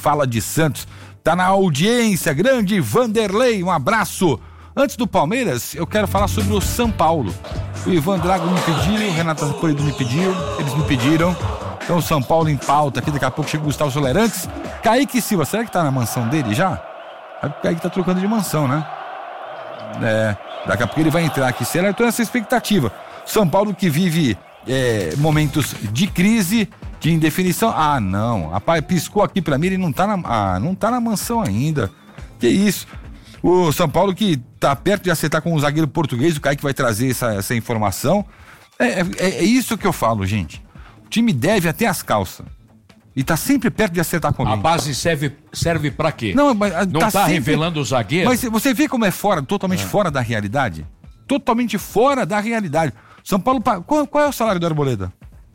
fala de Santos. Tá na audiência, grande Vanderlei, um abraço. Antes do Palmeiras, eu quero falar sobre o São Paulo. O Ivan Drago me pediu, o Renato Polido me pediu, eles me pediram. Então, São Paulo em pauta aqui, daqui a pouco chega o Gustavo Solerantes. Kaique Silva, será que tá na mansão dele já? O Kaique tá trocando de mansão, né? Daqui a pouco ele vai entrar aqui. Será? Eu tô nessa expectativa. São Paulo que vive momentos de crise, de indefinição. Ah, não. Rapaz, piscou aqui pra mim, ele não tá na mansão ainda. Que isso? O São Paulo que tá perto de acertar com o zagueiro português, o Kaique vai trazer essa informação. É isso que eu falo, gente. O time deve até as calças. E tá sempre perto de acertar com alguém. A base serve pra quê? Não tá sempre revelando o zagueiro? Mas você vê como é totalmente fora da realidade? Totalmente fora da realidade. São Paulo, qual é o salário do Arboleda?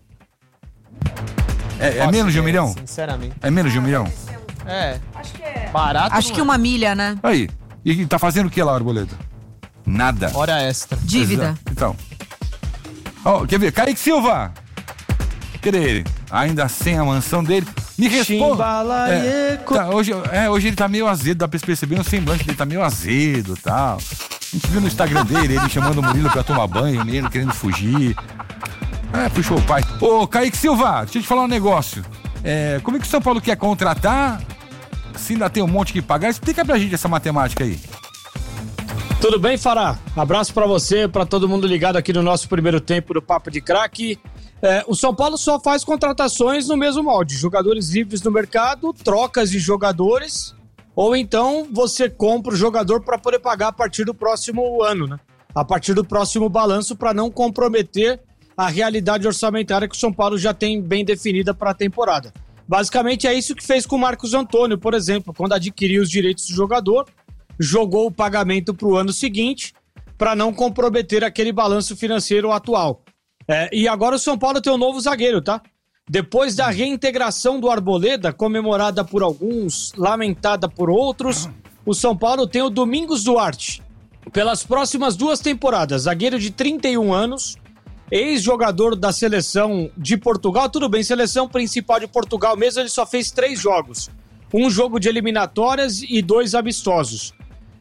É menos de 1 milhão? Sinceramente. É menos de 1 milhão? Acho que é. Barato. Acho que 1 milha, né? Aí. E tá fazendo o que lá, Arboleda? Nada. Hora extra. Dívida. Então. Quer ver? Kaique Silva. Cadê ele? Ainda sem a mansão dele. Me responda. Hoje ele tá meio azedo, dá pra perceber no semblante dele, tá meio azedo e tal. A gente viu no Instagram dele, ele chamando o Murilo pra tomar banho, o menino querendo fugir. Puxou o pai. Ô, Kaique Silva, deixa eu te falar um negócio. Como é que o São Paulo quer contratar? Se ainda tem um monte que pagar, explica pra gente essa matemática aí. Tudo bem, Fará? Abraço pra você, pra todo mundo ligado aqui no nosso primeiro tempo do Papo de Craque. O São Paulo só faz contratações no mesmo molde, jogadores livres no mercado, trocas de jogadores, ou então você compra o jogador para poder pagar a partir do próximo ano, né? A partir do próximo balanço, para não comprometer a realidade orçamentária que o São Paulo já tem bem definida para a temporada. Basicamente é isso que fez com o Marcos Antônio, por exemplo, quando adquiriu os direitos do jogador, jogou o pagamento para o ano seguinte, para não comprometer aquele balanço financeiro atual. E agora o São Paulo tem um novo zagueiro, tá? Depois da reintegração do Arboleda, comemorada por alguns, lamentada por outros, o São Paulo tem o Domingos Duarte. Pelas próximas 2 temporadas, zagueiro de 31 anos, ex-jogador da seleção de Portugal. Tudo bem, seleção principal de Portugal mesmo, ele só fez 3 jogos. 1 jogo de eliminatórias e 2 amistosos.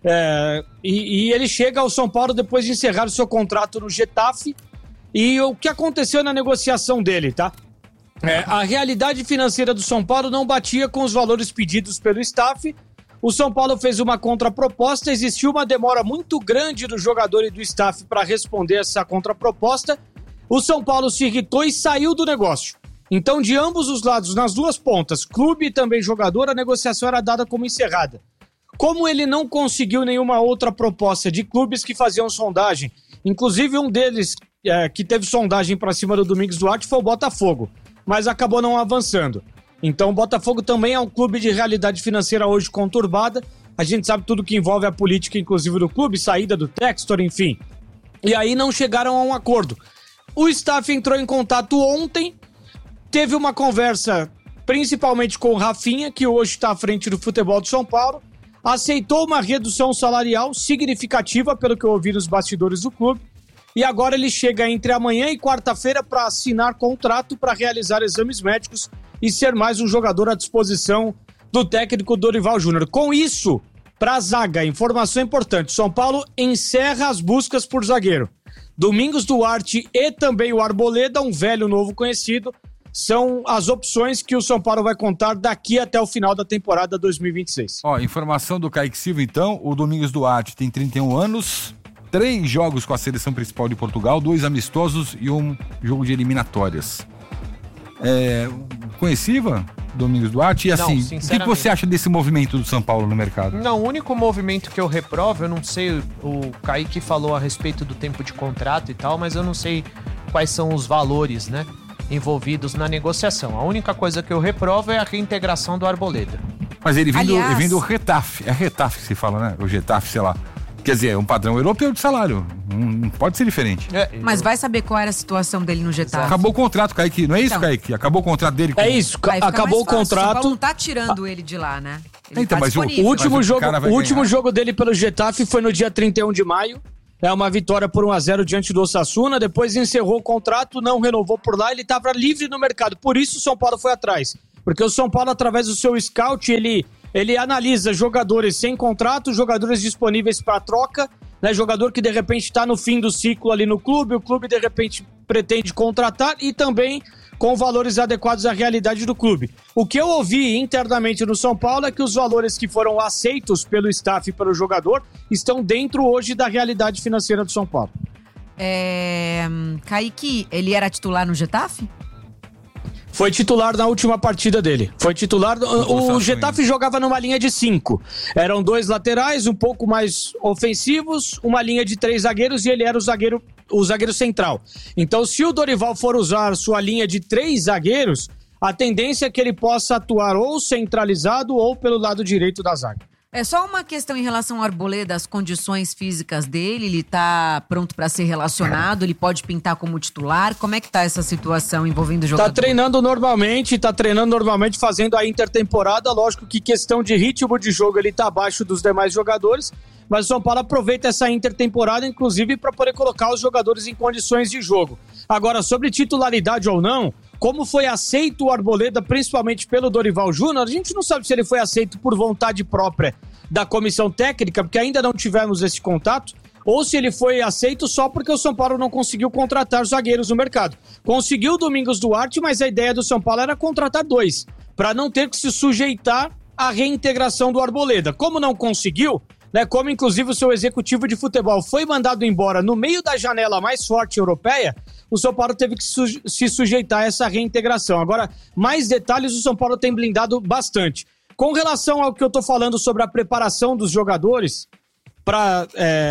E ele chega ao São Paulo depois de encerrar o seu contrato no Getafe. E o que aconteceu na negociação dele, tá? A realidade financeira do São Paulo não batia com os valores pedidos pelo staff. O São Paulo fez uma contraproposta, existiu uma demora muito grande do jogador e do staff para responder essa contraproposta. O São Paulo se irritou e saiu do negócio. Então, de ambos os lados, nas 2 pontas, clube e também jogador, a negociação era dada como encerrada. Como ele não conseguiu nenhuma outra proposta de clubes que faziam sondagem, inclusive um deles que teve sondagem para cima do Domingos Duarte foi o Botafogo, mas acabou não avançando. Então o Botafogo também é um clube de realidade financeira hoje conturbada. A gente sabe tudo que envolve a política, inclusive do clube, saída do Textor, enfim. E aí não chegaram a um acordo. O staff entrou em contato ontem, teve uma conversa principalmente com o Rafinha, que hoje está à frente do futebol do São Paulo, aceitou uma redução salarial significativa, pelo que eu ouvi nos bastidores do clube, e agora ele chega entre amanhã e quarta-feira para assinar contrato para realizar exames médicos e ser mais um jogador à disposição do técnico Dorival Júnior. Com isso, para a zaga, informação importante, São Paulo encerra as buscas por zagueiro. Domingos Duarte e também o Arboleda, um velho novo conhecido, são as opções que o São Paulo vai contar daqui até o final da temporada 2026. Informação do Kaique Silva, então, o Domingos Duarte tem 31 anos, 3 jogos com a seleção principal de Portugal, 2 amistosos e 1 jogo de eliminatórias. Conheciva, Domingos Duarte? E assim, o que você acha desse movimento do São Paulo no mercado? Não, o único movimento que eu reprovo, eu não sei, o Kaique falou a respeito do tempo de contrato e tal, mas eu não sei quais são os valores, né, envolvidos na negociação. A única coisa que eu reprovo é a reintegração do Arboleda. Mas ele vem do Getafe, é Getafe que se fala, né? O Getafe, sei lá. Quer dizer, é um padrão europeu de salário. Não pode ser diferente. Mas vai saber qual era a situação dele no Getafe. Acabou o contrato, Kaique. Não é isso, Kaique? Acabou o contrato dele. É isso, acabou o contrato. O São Paulo não tá tirando ele de lá, né? Ele então, mas o último jogo dele pelo Getafe foi no dia 31 de maio. É uma vitória por 1-0 diante do Osasuna. Depois encerrou o contrato, não renovou por lá. Ele estava livre no mercado. Por isso o São Paulo foi atrás. Porque o São Paulo, através do seu scout, ele analisa jogadores sem contrato, jogadores disponíveis para troca, né? Jogador que de repente está no fim do ciclo ali no clube, o clube de repente pretende contratar e também com valores adequados à realidade do clube. O que eu ouvi internamente no São Paulo é que os valores que foram aceitos pelo staff e pelo jogador estão dentro hoje da realidade financeira do São Paulo. Kaique, ele era titular no Getafe? Foi titular na última partida dele. Foi titular. O Getafe jogava numa linha de 5. Eram 2 laterais, um pouco mais ofensivos, uma linha de 3 zagueiros e ele era o zagueiro central. Então, se o Dorival for usar sua linha de 3 zagueiros, a tendência é que ele possa atuar ou centralizado ou pelo lado direito da zaga. É só uma questão em relação ao Arboleda, as condições físicas dele, ele tá pronto para ser relacionado, ele pode pintar como titular, como é que tá essa situação envolvendo o jogador? Tá treinando normalmente, fazendo a intertemporada, lógico que questão de ritmo de jogo ele tá abaixo dos demais jogadores, mas o São Paulo aproveita essa intertemporada, inclusive, para poder colocar os jogadores em condições de jogo. Agora, sobre titularidade ou não, como foi aceito o Arboleda, principalmente pelo Dorival Júnior, a gente não sabe se ele foi aceito por vontade própria da comissão técnica, porque ainda não tivemos esse contato, ou se ele foi aceito só porque o São Paulo não conseguiu contratar zagueiros no mercado. Conseguiu o Domingos Duarte, mas a ideia do São Paulo era contratar 2, para não ter que se sujeitar à reintegração do Arboleda. Como não conseguiu, né, como inclusive o seu executivo de futebol foi mandado embora no meio da janela mais forte europeia, o São Paulo teve que se sujeitar a essa reintegração. Agora, mais detalhes o São Paulo tem blindado bastante. Com relação ao que eu estou falando sobre a preparação dos jogadores para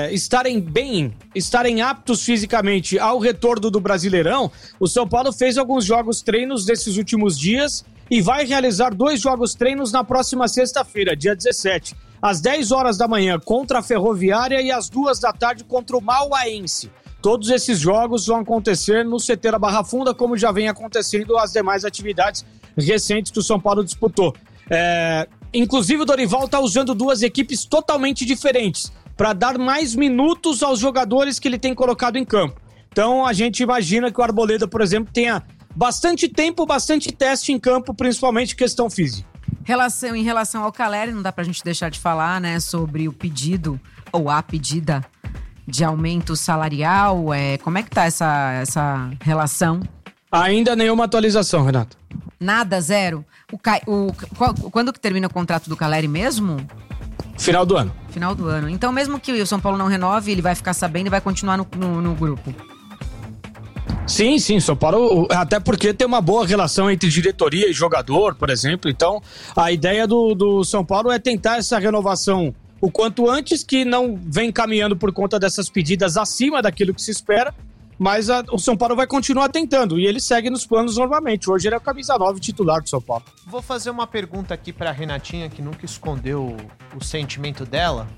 estarem aptos fisicamente ao retorno do Brasileirão, o São Paulo fez alguns jogos treinos desses últimos dias e vai realizar 2 jogos treinos na próxima sexta-feira, dia 17, às 10 horas da manhã contra a Ferroviária e às 2 da tarde contra o Mauaense. Todos esses jogos vão acontecer no CT da Barra Funda, como já vem acontecendo as demais atividades recentes que o São Paulo disputou. Inclusive o Dorival está usando 2 equipes totalmente diferentes para dar mais minutos aos jogadores que ele tem colocado em campo. Então a gente imagina que o Arboleda, por exemplo, tenha bastante tempo, bastante teste em campo, principalmente questão física. Em relação ao Caleri, não dá pra gente deixar de falar, né, sobre o pedido ou a pedida de aumento salarial. Como é que tá essa relação? Ainda nenhuma atualização, Renato. Nada, zero? Quando que termina o contrato do Caleri mesmo? Final do ano. Final do ano. Então, mesmo que o São Paulo não renove, ele vai ficar sabendo e vai continuar no grupo. Sim, São Paulo, até porque tem uma boa relação entre diretoria e jogador, por exemplo. Então, a ideia do São Paulo é tentar essa renovação o quanto antes, que não vem caminhando por conta dessas pedidas acima daquilo que se espera, mas o São Paulo vai continuar tentando e ele segue nos planos normalmente. Hoje ele é o camisa 9 titular do São Paulo. Vou fazer uma pergunta aqui pra Renatinha, que nunca escondeu o sentimento dela.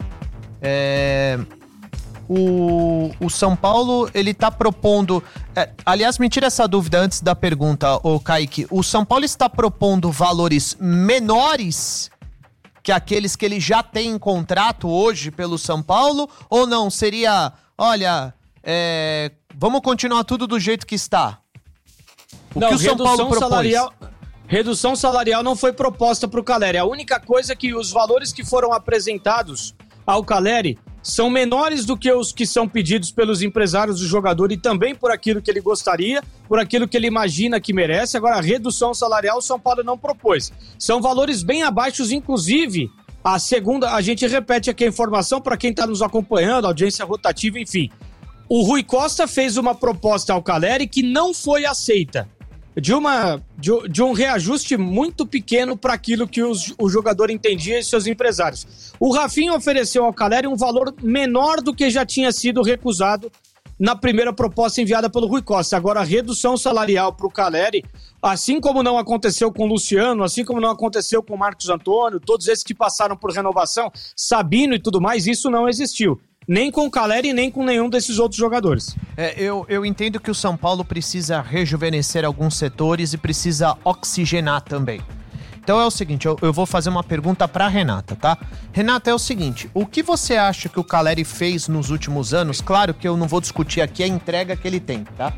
O São Paulo, ele tá propondo... aliás, me tira essa dúvida antes da pergunta, ô Kaique. O São Paulo está propondo valores menores que aqueles que ele já tem em contrato hoje pelo São Paulo? Ou não? Seria, olha, vamos continuar tudo do jeito que está? Não, que o São Paulo propôs? Redução salarial não foi proposta para o Caleri. A única coisa é que os valores que foram apresentados ao Caleri são menores do que os que são pedidos pelos empresários do jogador e também por aquilo que ele gostaria, por aquilo que ele imagina que merece. Agora, a redução salarial o São Paulo não propôs. São valores bem abaixo, inclusive, a gente repete aqui a informação para quem está nos acompanhando, audiência rotativa, enfim. O Rui Costa fez uma proposta ao Caleri que não foi aceita. De um reajuste muito pequeno para aquilo que o jogador entendia e seus empresários. O Rafinha ofereceu ao Caleri um valor menor do que já tinha sido recusado na primeira proposta enviada pelo Rui Costa. Agora, a redução salarial para o Caleri, assim como não aconteceu com o Luciano, assim como não aconteceu com o Marcos Antônio, todos esses que passaram por renovação, Sabino e tudo mais, isso não existiu. Nem com o Caleri, nem com nenhum desses outros jogadores. Eu entendo que o São Paulo precisa rejuvenescer alguns setores e precisa oxigenar também. Então é o seguinte, eu vou fazer uma pergunta pra Renata, tá? Renata, é o seguinte, o que você acha que o Caleri fez nos últimos anos? Claro que eu não vou discutir aqui a entrega que ele tem, tá?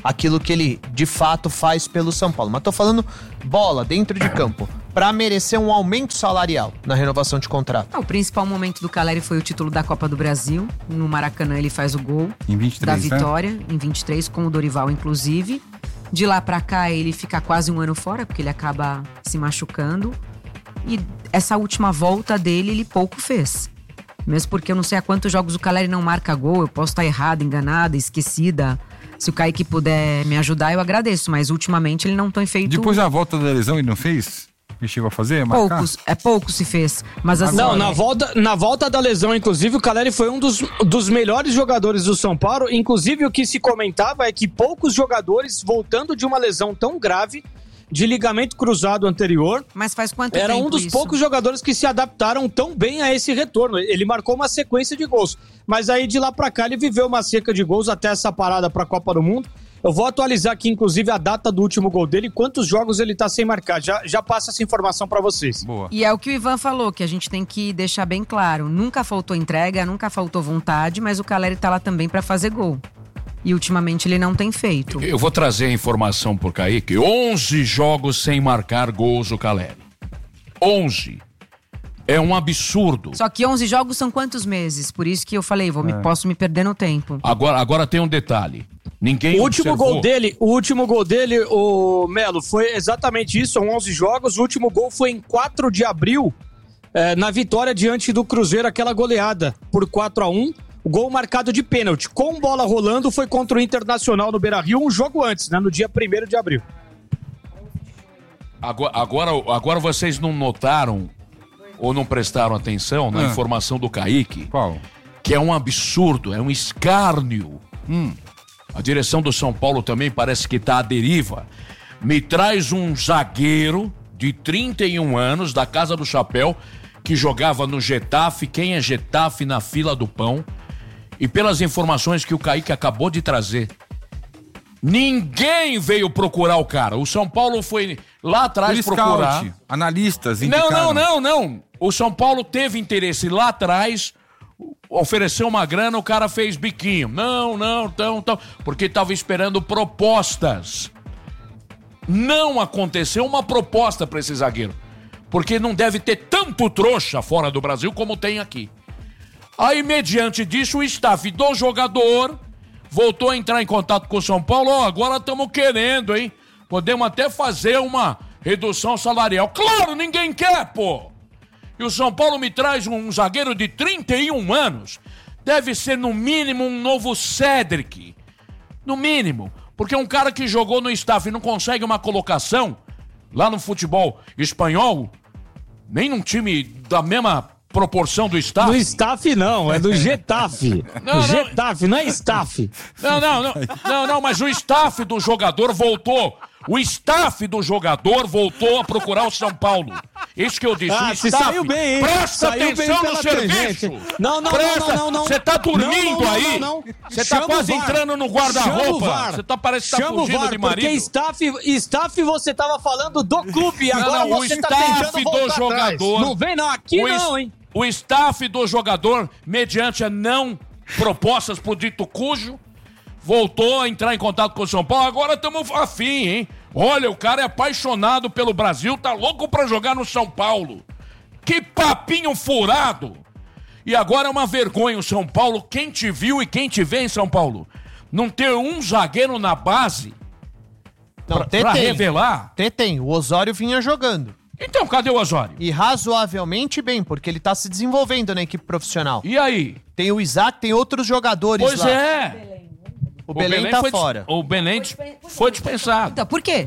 aquilo que ele de fato faz pelo São Paulo. Mas tô falando bola dentro de campo, para merecer um aumento salarial na renovação de contrato. O principal momento do Calleri foi o título da Copa do Brasil. No Maracanã ele faz o gol em 23, da vitória, em 23, com o Dorival inclusive. De lá pra cá ele fica quase um ano fora, porque ele acaba se machucando. E essa última volta dele, ele pouco fez. Mesmo porque eu não sei há quantos jogos o Calleri não marca gol. Eu posso estar errada, enganada, esquecida. Se o Kaique puder me ajudar, eu agradeço. Mas ultimamente ele não tem feito... Depois da volta da lesão ele não fez? Ele chegou a fazer? Pouco se fez. Mas assim, não, na volta da lesão, inclusive, o Calleri foi um dos melhores jogadores do São Paulo. Inclusive, o que se comentava é que poucos jogadores, voltando de uma lesão tão grave, de ligamento cruzado anterior... Mas faz quanto tempo era um dos poucos jogadores que se adaptaram tão bem a esse retorno. Ele marcou uma sequência de gols. Mas aí, de lá pra cá, ele viveu uma seca de gols até essa parada pra Copa do Mundo. Eu vou atualizar aqui, inclusive, a data do último gol dele e quantos jogos ele tá sem marcar. Já passo essa informação pra vocês. Boa. E é o que o Ivan falou, que a gente tem que deixar bem claro. Nunca faltou entrega, nunca faltou vontade, mas o Calleri tá lá também pra fazer gol. E ultimamente ele não tem feito. Eu vou trazer a informação por Kaique. 11 jogos sem marcar gols o Calleri. 11. É um absurdo. Só que 11 jogos são quantos meses? Por isso que eu falei, posso me perder no tempo. Agora tem um detalhe. Ninguém o último gol dele, o Melo, foi exatamente isso, são 11 jogos. O último gol foi em 4 de abril, na vitória diante do Cruzeiro, aquela goleada por 4-1. O gol marcado de pênalti, com bola rolando, foi contra o Internacional no Beira-Rio, um jogo antes, né, no dia 1º de abril. Agora vocês não notaram ou não prestaram atenção na informação do Kaique? Qual? Que é um absurdo, é um escárnio. A direção do São Paulo também parece que está à deriva. Me traz um zagueiro de 31 anos, da Casa do Chapéu, que jogava no Getafe. Quem é Getafe na fila do pão? E pelas informações que o Kaique acabou de trazer, ninguém veio procurar o cara. O São Paulo foi lá atrás procurar. Analistas indicaram. Não. O São Paulo teve interesse lá atrás, ofereceu uma grana, o cara fez biquinho. Não, porque estava esperando propostas. Não aconteceu uma proposta para esse zagueiro, porque não deve ter tanto trouxa fora do Brasil como tem aqui. Aí, mediante disso, o staff do jogador voltou a entrar em contato com o São Paulo. Agora estamos querendo, hein? Podemos até fazer uma redução salarial. Claro, ninguém quer, pô! E o São Paulo me traz um zagueiro de 31 anos. Deve ser, no mínimo, um novo Cédric. No mínimo. Porque um cara que jogou no staff e não consegue uma colocação lá no futebol espanhol, nem num time da mesma proporção do staff. Do staff não, é do Getafe. Getafe, não é staff. Não, mas o staff do jogador voltou. O staff do jogador voltou a procurar o São Paulo. Isso que eu disse. O staff, saiu bem, hein? Presta saiu atenção bem no serviço. Não. Você tá dormindo aí? Você tá quase entrando no guarda-roupa. Você parece que tá fugindo de marido. Porque staff você tava falando do clube. Agora você tá tentando voltar do jogador. Não vem não, aqui não, hein? O staff do jogador, mediante a não propostas pro dito cujo, voltou a entrar em contato com o São Paulo. Agora estamos afim, hein? Olha, o cara é apaixonado pelo Brasil, tá louco pra jogar no São Paulo. Que papinho furado! E agora é uma vergonha o São Paulo, quem te viu e quem te vê em São Paulo, não ter um zagueiro na base pra revelar. Tem, o Osório vinha jogando. Então, cadê o Osório? E razoavelmente bem, porque ele tá se desenvolvendo na equipe profissional. E aí? Tem o Isaac, tem outros jogadores lá. Pois é. O Belém tá fora. O Belém foi dispensado. Então, por quê?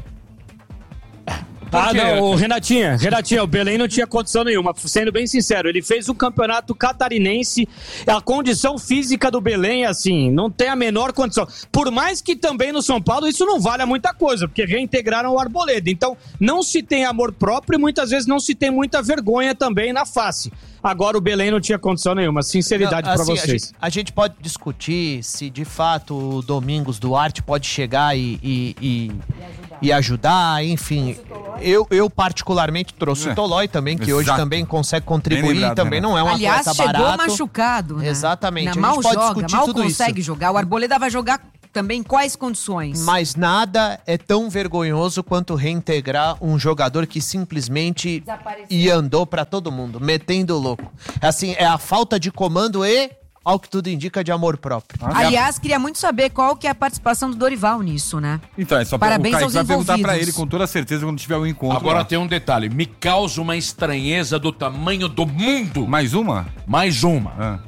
Não, Renatinha, o Belém não tinha condição nenhuma, sendo bem sincero, ele fez um campeonato catarinense, a condição física do Belém, assim, não tem a menor condição, por mais que também no São Paulo isso não vale muita coisa, porque reintegraram o Arboleda, então não se tem amor próprio e muitas vezes não se tem muita vergonha também na face. Agora o Belém não tinha condição nenhuma, sinceridade pra vocês. A gente pode discutir se de fato o Domingos Duarte pode chegar e ajudar, enfim. Eu particularmente trouxe o Tolói também, que hoje também consegue contribuir e também não é um atleta barato. Aliás, chegou machucado, né? Exatamente. Mal joga, mal consegue jogar. O Arboleda vai jogar também quais condições? Mas nada é tão vergonhoso quanto reintegrar um jogador que simplesmente andou pra todo mundo, metendo louco. Assim, é a falta de comando e, ao que tudo indica, de amor próprio. Aliás, queria muito saber qual que é a participação do Dorival nisso, né? Então, é só Parabéns o Kaique aos vai perguntar pra envolvidos. ele com toda certeza quando tiver o encontro. Agora lá. tem um detalhe, me causa uma estranheza do tamanho do mundo. Mais uma? Mais uma.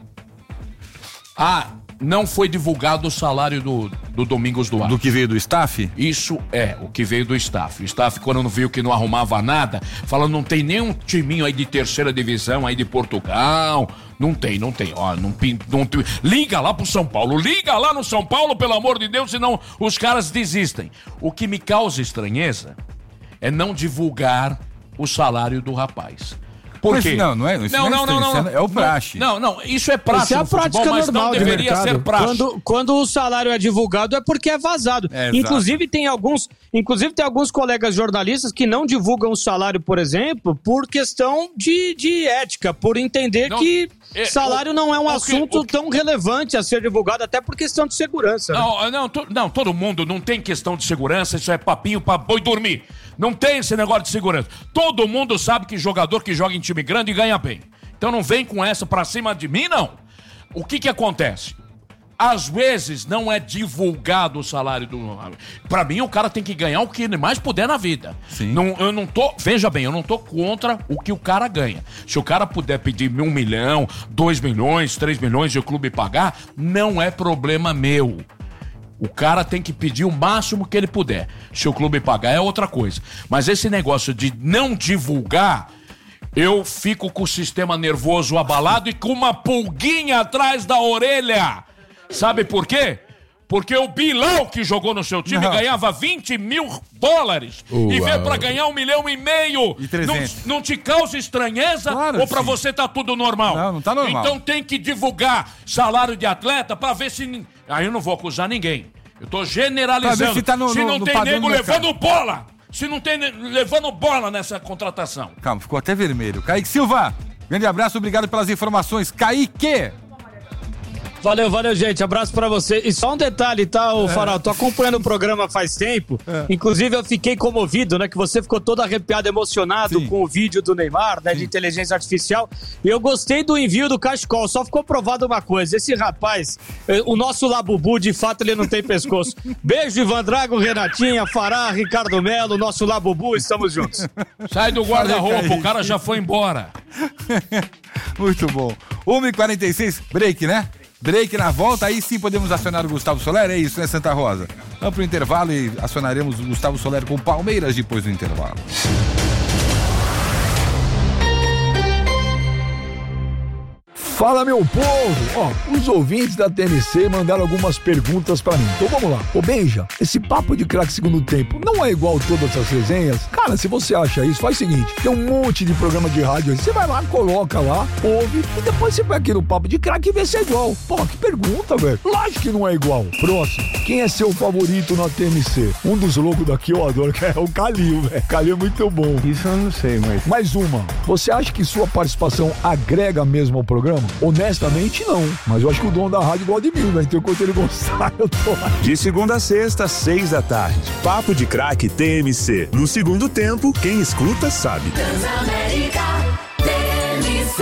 Não foi divulgado o salário do Domingos Duarte. Do que veio do staff? Isso é, o que veio do staff. O staff, quando não viu que não arrumava nada, falando, não tem nenhum timinho aí de terceira divisão aí de Portugal. Não tem. Ó, não, liga lá pro São Paulo, liga lá no São Paulo, pelo amor de Deus, senão os caras desistem. O que me causa estranheza é não divulgar o salário do rapaz. Por Mas quê? não é estranho, é o praxe. Não, isso é praxe. Isso é a prática futebol, mas normal não de deveria mercado. ser praxe. Quando o salário é divulgado é porque é vazado. Inclusive tem alguns colegas jornalistas que não divulgam o salário, por exemplo, por questão de ética, por entender que salário não é um assunto tão relevante a ser divulgado, até por questão de segurança. Não, todo mundo não tem questão de segurança, isso é papinho pra boi dormir. Não tem esse negócio de segurança. Todo mundo sabe que jogador que joga em time grande ganha bem. Então não vem com essa pra cima de mim, não. O que acontece? Às vezes não é divulgado o salário do... Pra mim, o cara tem que ganhar o que ele mais puder na vida. Sim. Eu não tô... Veja bem, eu não tô contra o que o cara ganha. Se o cara puder pedir 1 milhão, 2 milhões, 3 milhões e o clube pagar, não é problema meu. O cara tem que pedir o máximo que ele puder. Se o clube pagar é outra coisa. Mas esse negócio de não divulgar, eu fico com o sistema nervoso abalado e com uma pulguinha atrás da orelha. Sabe por quê? Porque o Bilal, que jogou no seu time, ganhava $20 mil e veio pra ganhar 1,5 milhão. E 300. Não te causa estranheza? Claro, ou pra sim. você tá tudo normal? Não tá normal. Então tem que divulgar salário de atleta pra ver se... Aí eu não vou acusar ninguém. Eu tô generalizando. Pra ver se tá no tem padrão nego do mercado. levando bola. Se não tem levando bola nessa contratação. Calma, ficou até vermelho. Kaique Silva, grande abraço, obrigado pelas informações. Kaique! Valeu, gente. Abraço pra você. E só um detalhe, tá, Farol? Tô acompanhando o programa faz tempo. Inclusive, eu fiquei comovido, né? Que você ficou todo arrepiado, emocionado com o vídeo do Neymar, né? De inteligência artificial. E eu gostei do envio do Cachecol. Só ficou provado uma coisa. Esse rapaz, o nosso Labubu, de fato, ele não tem pescoço. Beijo, Ivan Drago, Renatinha, Fará, Ricardo Melo, nosso Labubu. Estamos juntos. Sai do guarda-roupa, o cara já foi embora. Muito bom. 1h46, break, né? Break na volta, aí sim podemos acionar o Gustavo Soler, é isso, né, Santa Rosa? Vamos pro intervalo e acionaremos o Gustavo Soler com o Palmeiras depois do intervalo. Fala, meu povo! Os ouvintes da TMC mandaram algumas perguntas pra mim. Então vamos lá. Ô, Benja, esse papo de craque segundo tempo não é igual todas as resenhas? Cara, se você acha isso, faz o seguinte, tem um monte de programa de rádio aí. Você vai lá, coloca lá, ouve, e depois você vai aqui no papo de craque e vê se é igual. Pô, que pergunta, velho. Lógico que não é igual. Próximo. Quem é seu favorito na TMC? Um dos loucos daqui eu adoro, que é o Calil, velho. Calil é muito bom. Isso eu não sei, mas... Mais uma. Você acha que sua participação agrega mesmo ao programa? Honestamente, não. Mas eu acho que o dono da rádio gosta de mim, né? Então, enquanto ele gostar, eu tô lá. De segunda a sexta, 6 da tarde. Papo de Craque TMC. No segundo tempo, quem escuta sabe. Transamérica TMC.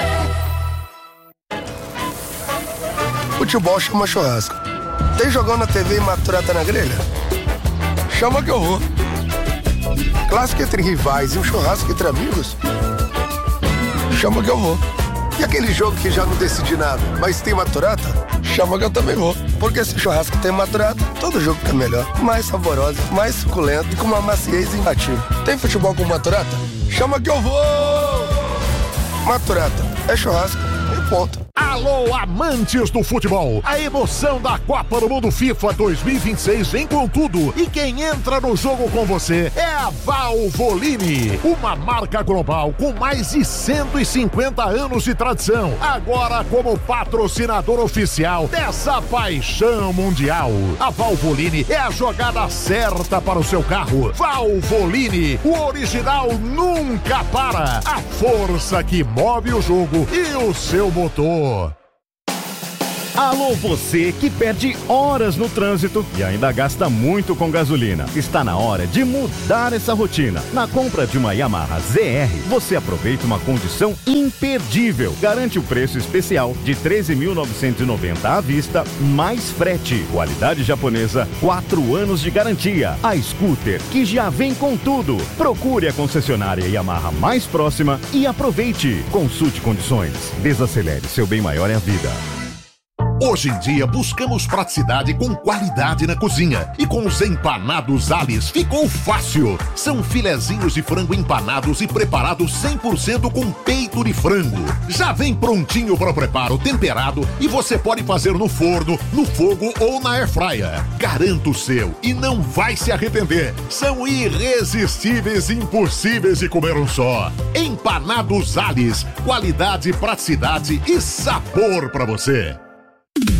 Futebol chama churrasco. Tem jogão na TV e maturata na grelha? Chama que eu vou. Clássico entre rivais e um churrasco entre amigos? Chama que eu vou. E aquele jogo que já não decidi nada, mas tem maturata? Chama que eu também vou. Porque se o churrasco tem maturata, todo jogo fica melhor. Mais saboroso, mais suculento e com uma maciez imbatível. Tem futebol com maturata? Chama que eu vou! Maturata é churrasco e ponto. Alô, amantes do futebol! A emoção da Copa do Mundo FIFA 2026 vem com tudo. E quem entra no jogo com você é a Valvoline, uma marca global com mais de 150 anos de tradição. Agora como patrocinador oficial dessa paixão mundial. A Valvoline é a jogada certa para o seu carro. Valvoline, o original nunca para. A força que move o jogo e o seu motor. Alô, você que perde horas no trânsito e ainda gasta muito com gasolina. Está na hora de mudar essa rotina. Na compra de uma Yamaha ZR, você aproveita uma condição imperdível. Garante o preço especial de R$ 13.990 à vista, mais frete. Qualidade japonesa, 4 anos de garantia. A scooter que já vem com tudo. Procure a concessionária Yamaha mais próxima e aproveite. Consulte condições. Desacelere, seu bem maior é a vida. Hoje em dia buscamos praticidade com qualidade na cozinha. E com os empanados Alice ficou fácil. São filezinhos de frango empanados e preparados 100% com peito de frango. Já vem prontinho para o preparo, temperado, e você pode fazer no forno, no fogo ou na airfryer. Garanto o seu e não vai se arrepender. São irresistíveis e impossíveis de comer um só. Empanados Alice, qualidade, praticidade e sabor para você.